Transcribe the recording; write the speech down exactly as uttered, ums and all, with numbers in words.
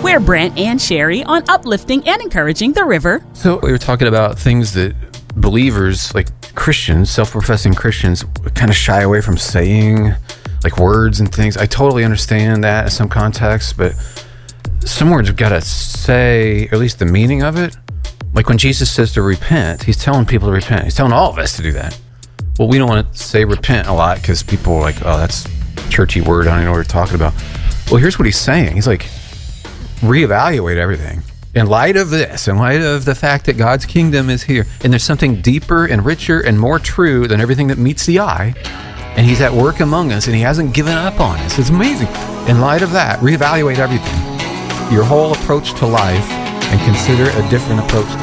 We're Brent and Sherry on uplifting and encouraging the river. So we were talking about things that believers, like Christians, self-professing Christians, kind of shy away from saying, like words and things. I totally understand that in some contexts, but some words we've got to say, or at least the meaning of it. Like when Jesus says to repent, he's telling people to repent. He's telling all of us to do that. Well, we don't want to say repent a lot because people are like, oh, that's a churchy word. I don't even know what we're talking about. Well, here's what he's saying. He's like, reevaluate everything. In light of this, in light of the fact that God's kingdom is here, and there's something deeper and richer and more true than everything that meets the eye, and he's at work among us, and he hasn't given up on us. It's amazing. In light of that, reevaluate everything. Your whole approach to life, and consider a different approach to